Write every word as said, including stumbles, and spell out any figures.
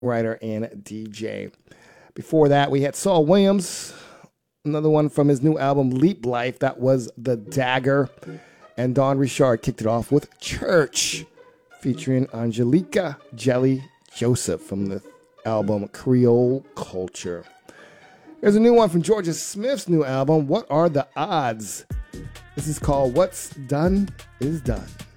writer and D J. Before that, we had Saul Williams, another one from his new album, Leap Life. That was The Dagger. And Don Richard kicked it off with Church, featuring Angelica Jelly Joseph from the album Creole Culture. Here's a new one from Georgia Smith's new album, What Are the Odds? This is called What's Done Is Done.